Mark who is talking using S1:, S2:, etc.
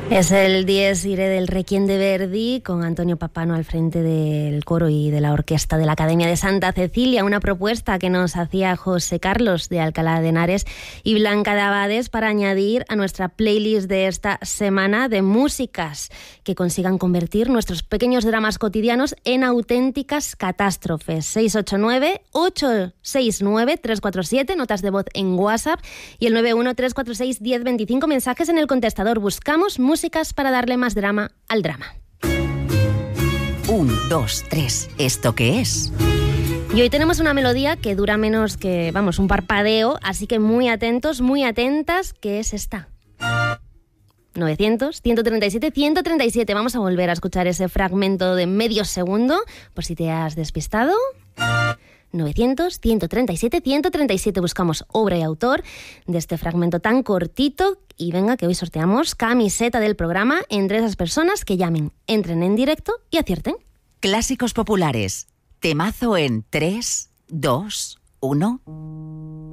S1: Es el Dies Irae del Requiem de Verdi, con Antonio Papano al frente del coro y de la orquesta de la Academia de Santa Cecilia, una propuesta que nos hacía José Carlos de Alcalá de Henares y Blanca de Abades para añadir a nuestra playlist de esta semana de músicas que consigan convertir nuestros pequeños dramas cotidianos en auténticas catástrofes. 689-869-347, notas de voz en WhatsApp, y el 913461025, mensajes en el contestador. Buscamos músicas para darle más drama al drama.
S2: 1, 2, 3. ¿Esto qué es?
S1: Y hoy tenemos una melodía que dura menos que, un parpadeo, así que muy atentos, muy atentas, que es esta. 900-137-137. Vamos a volver a escuchar ese fragmento de medio segundo, por si te has despistado. 900-137-137. Buscamos obra y autor de este fragmento tan cortito. Y venga, que hoy sorteamos camiseta del programa entre esas personas que llamen, entren en directo y acierten.
S2: Clásicos populares. Temazo en 3, 2, 1...